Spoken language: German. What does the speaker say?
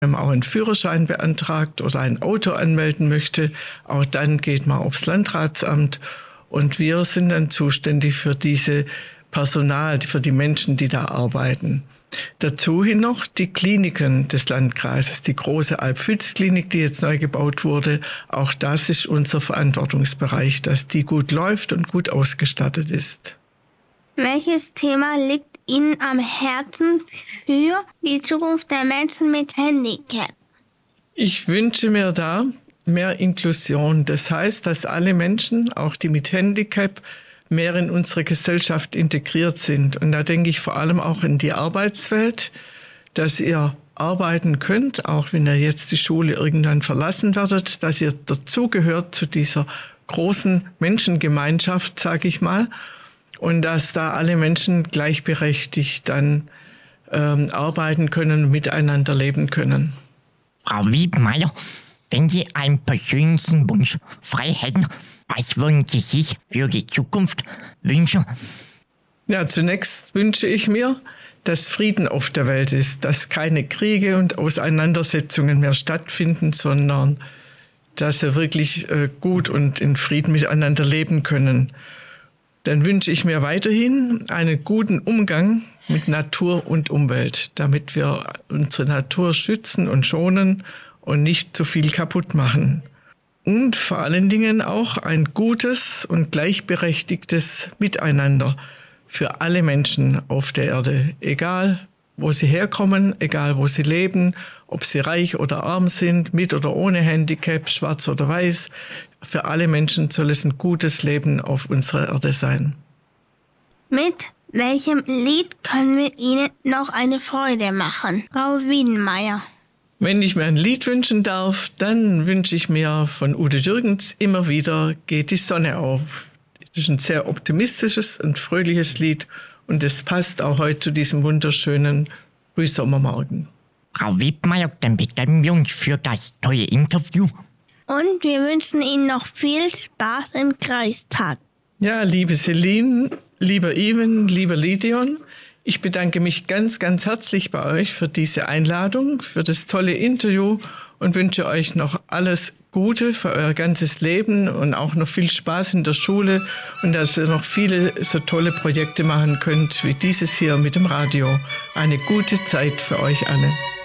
Wenn man auch einen Führerschein beantragt oder ein Auto anmelden möchte, auch dann geht man aufs Landratsamt und wir sind dann zuständig für diese Personal, für die Menschen, die da arbeiten. Dazu hin noch die Kliniken des Landkreises, die große Alb-Vils-Klinik, die jetzt neu gebaut wurde. Auch das ist unser Verantwortungsbereich, dass die gut läuft und gut ausgestattet ist. Welches Thema liegt Ihnen am Herzen für die Zukunft der Menschen mit Handicap? Ich wünsche mir da mehr Inklusion. Das heißt, dass alle Menschen, auch die mit Handicap, mehr in unsere Gesellschaft integriert sind. Und da denke ich vor allem auch in die Arbeitswelt, dass ihr arbeiten könnt, auch wenn ihr jetzt die Schule irgendwann verlassen werdet, dass ihr dazugehört zu dieser großen Menschengemeinschaft, sage ich mal, und dass da alle Menschen gleichberechtigt dann arbeiten können, miteinander leben können. Frau Wiedmeier, wenn Sie einen persönlichen Wunsch frei hätten, was würden Sie sich für die Zukunft wünschen? Ja, zunächst wünsche ich mir, dass Frieden auf der Welt ist, dass keine Kriege und Auseinandersetzungen mehr stattfinden, sondern dass wir wirklich gut und in Frieden miteinander leben können. Dann wünsche ich mir weiterhin einen guten Umgang mit Natur und Umwelt, damit wir unsere Natur schützen und schonen und nicht zu viel kaputt machen. Und vor allen Dingen auch ein gutes und gleichberechtigtes Miteinander für alle Menschen auf der Erde. Egal, wo sie herkommen, egal, wo sie leben, ob sie reich oder arm sind, mit oder ohne Handicap, schwarz oder weiß. Für alle Menschen soll es ein gutes Leben auf unserer Erde sein. Mit welchem Lied können wir Ihnen noch eine Freude machen, Frau Wiedmeier? Wenn ich mir ein Lied wünschen darf, dann wünsche ich mir von Udo Jürgens immer wieder Geht die Sonne auf. Das ist ein sehr optimistisches und fröhliches Lied und es passt auch heute zu diesem wunderschönen Frühsommermorgen. Frau Wiedmeier, dann bedanken wir uns für das tolle Interview. Und wir wünschen Ihnen noch viel Spaß im Kreistag. Ja, liebe Celine, lieber Ivan, lieber Lidion, ich bedanke mich ganz, ganz herzlich bei euch für diese Einladung, für das tolle Interview und wünsche euch noch alles Gute für euer ganzes Leben und auch noch viel Spaß in der Schule und dass ihr noch viele so tolle Projekte machen könnt wie dieses hier mit dem Radio. Eine gute Zeit für euch alle.